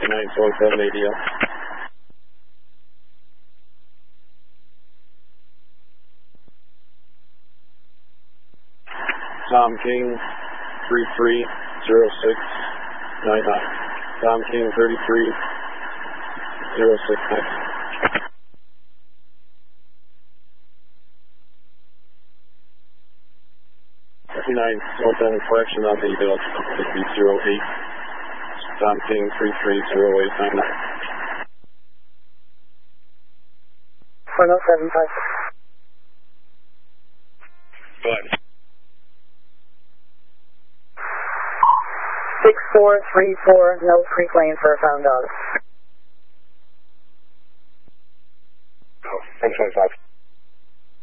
5947 ADL. Tom King 330699. Tom King 33069. 5947 correction on the bill 6008. Tom King 330899. 1075. Go ahead. 6434, no creek lane for a found dog. Oh, 125.